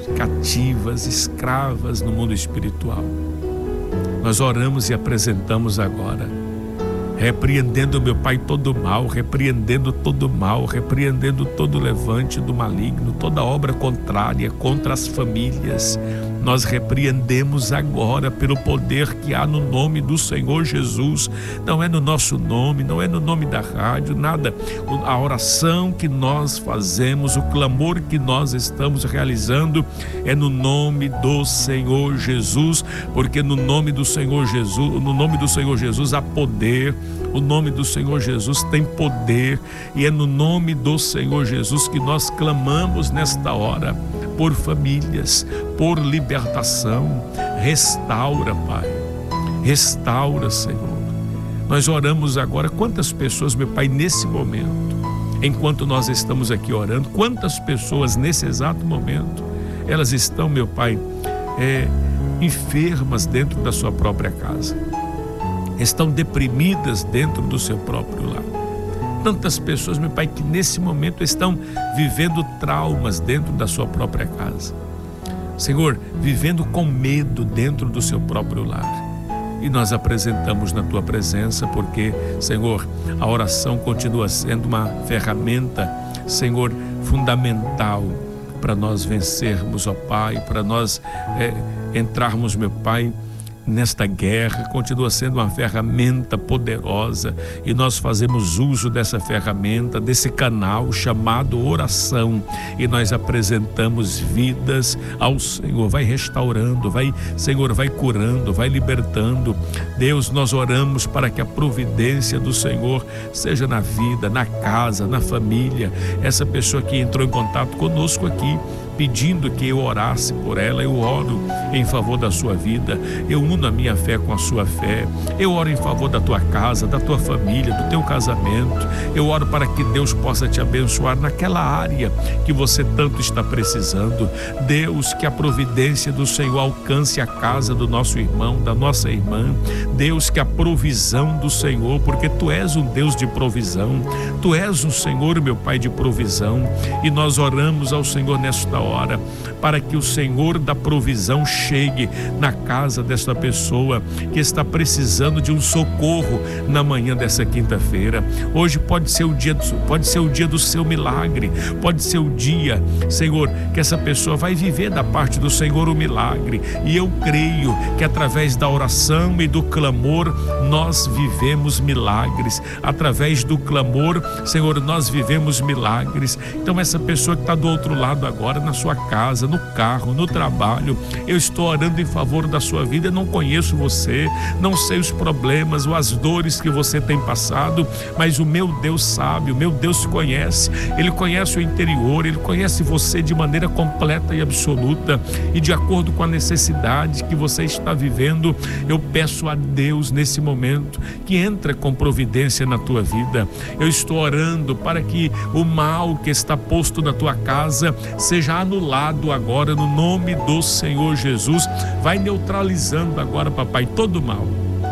cativas, escravas no mundo espiritual. Nós oramos e apresentamos agora, repreendendo, meu Pai, todo mal, repreendendo todo levante do maligno, toda obra contrária contra as famílias. Nós repreendemos agora pelo poder que há no nome do Senhor Jesus. Não é no nosso nome, não é no nome da rádio, nada. A oração que nós fazemos, o clamor que nós estamos realizando é no nome do Senhor Jesus, porque no nome do Senhor Jesus há poder. O nome do Senhor Jesus tem poder, e é no nome do Senhor Jesus que nós clamamos nesta hora por famílias, por libertação. Restaura, Pai, restaura, Senhor. Nós oramos agora. Quantas pessoas, meu Pai, nesse momento, enquanto nós estamos aqui orando, quantas pessoas nesse exato momento, elas estão, meu Pai, enfermas dentro da sua própria casa, estão deprimidas dentro do seu próprio lar. Tantas pessoas, meu Pai, que nesse momento estão vivendo traumas dentro da sua própria casa. Senhor, vivendo com medo dentro do seu próprio lar. E nós apresentamos na Tua presença, porque, Senhor, a oração continua sendo uma ferramenta, Senhor, fundamental para nós vencermos, ó Pai, para nós entrarmos, meu Pai, nesta guerra. Continua sendo uma ferramenta poderosa, e nós fazemos uso dessa ferramenta, desse canal chamado oração, e nós apresentamos vidas ao Senhor. Vai restaurando, Senhor, vai curando, vai libertando. Deus, nós oramos para que a providência do Senhor seja na vida, na casa, na família. Essa pessoa que entrou em contato conosco aqui, pedindo que eu orasse por ela, eu oro em favor da sua vida, eu uno a minha fé com a sua fé, eu oro em favor da tua casa, da tua família, do teu casamento. Eu oro para que Deus possa te abençoar naquela área que você tanto está precisando. Deus, que a providência do Senhor alcance a casa do nosso irmão, da nossa irmã. Deus, que a provisão do Senhor, porque Tu és um Deus de provisão, Tu és um Senhor, meu Pai, de provisão, e nós oramos ao Senhor nesta hora, para que o Senhor da provisão chegue na casa desta pessoa que está precisando de um socorro na manhã dessa quinta-feira. Hoje pode ser o dia do seu milagre, pode ser o dia, Senhor, que essa pessoa vai viver da parte do Senhor o milagre, e eu creio que através da oração e do clamor nós vivemos milagres. Através do clamor, Senhor, nós vivemos milagres. Então essa pessoa que está do outro lado agora, na sua casa, no carro, no trabalho, eu estou orando em favor da sua vida. Eu não conheço você, não sei os problemas ou as dores que você tem passado, mas o meu Deus sabe, o meu Deus conhece. Ele conhece o interior, Ele conhece você de maneira completa e absoluta, e de acordo com a necessidade que você está vivendo, eu peço a Deus nesse momento que entre com providência na tua vida. Eu estou orando para que o mal que está posto na tua casa seja anulado agora no nome do Senhor Jesus. Vai neutralizando agora, papai, todo mal,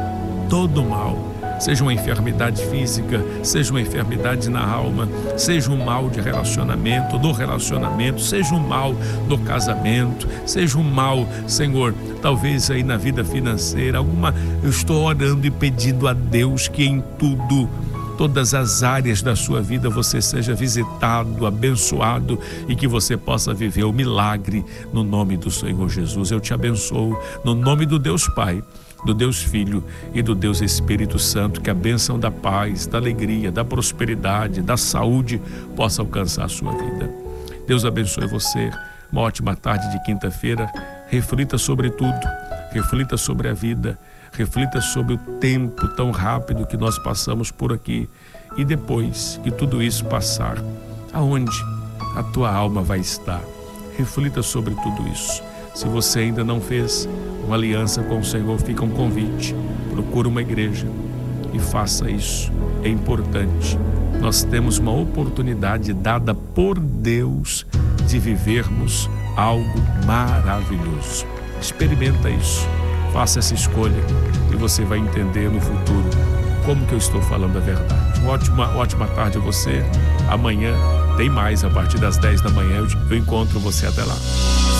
seja uma enfermidade física, seja uma enfermidade na alma, seja um mal de relacionamento, no relacionamento, seja um mal no casamento, seja um mal, Senhor, talvez aí na vida financeira, eu estou orando e pedindo a Deus que em todas as áreas da sua vida você seja visitado, abençoado, e que você possa viver o milagre no nome do Senhor Jesus. Eu te abençoo no nome do Deus Pai, do Deus Filho e do Deus Espírito Santo. Que a bênção da paz, da alegria, da prosperidade, da saúde possa alcançar a sua vida. Deus abençoe você. Uma ótima tarde de quinta-feira. Reflita sobre tudo, reflita sobre a vida, reflita sobre o tempo tão rápido que nós passamos por aqui, e depois que tudo isso passar, aonde a tua alma vai estar? Reflita sobre tudo isso. Se você ainda não fez uma aliança com o Senhor, fica um convite: procura uma igreja e faça isso. É importante. Nós temos uma oportunidade dada por Deus de vivermos algo maravilhoso. Experimenta isso, faça essa escolha, e você vai entender no futuro como que eu estou falando a verdade. Uma ótima tarde a você. Amanhã tem mais, a partir das 10 da manhã eu encontro você. Até lá.